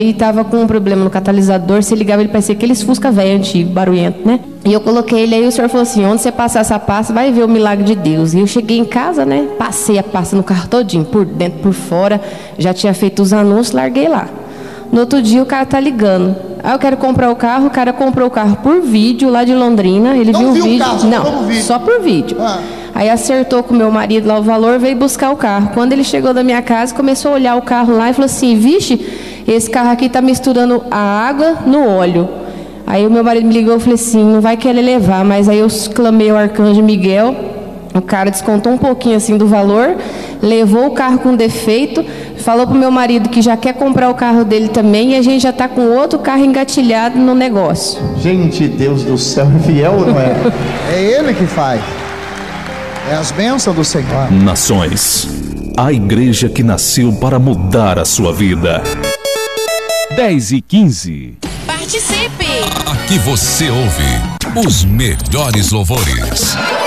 E tava com um problema no catalisador, se ligava, ele parecia aqueles Fusca velho, antigo, barulhento, né? E eu coloquei ele aí, o senhor falou assim, onde você passar essa pasta, vai ver o milagre de Deus. E eu cheguei em casa, né? Passei a pasta no carro todinho, por dentro, por fora, já tinha feito os anúncios, larguei lá. No outro dia o cara tá ligando. Aí eu quero comprar o carro, o cara comprou o carro por vídeo lá de Londrina, ele viu o vídeo. Carro, não, só por vídeo. Aí acertou com o meu marido lá o valor, veio buscar o carro. Quando ele chegou da minha casa, começou a olhar o carro lá e falou assim, vixe, esse carro aqui tá misturando a água no óleo. Aí o meu marido me ligou e falei assim, não vai querer levar, mas aí eu clamei ao arcanjo Miguel, o cara descontou um pouquinho assim do valor, levou o carro com defeito, falou pro meu marido que já quer comprar o carro dele também e a gente já tá com outro carro engatilhado no negócio. Gente, Deus do céu, é fiel, não é? É Ele que faz. É as bênçãos do Senhor. Nações, a igreja que nasceu para mudar a sua vida. 10h15. Participe! Aqui você ouve os melhores louvores.